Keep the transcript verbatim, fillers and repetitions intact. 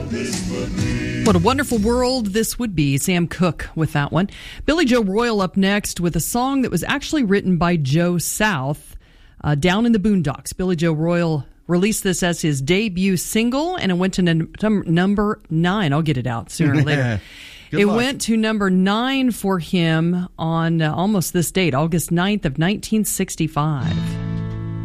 What a wonderful world this would be. Sam Cooke with that one. Billy Joe Royal up next with a song that was actually written by Joe South, uh, Down in the Boondocks. Billy Joe Royal released this as his debut single, and it went to num- number nine. I'll get it out sooner or later. Good it luck. went to number nine for him on uh, almost this date, August ninth of nineteen sixty-five.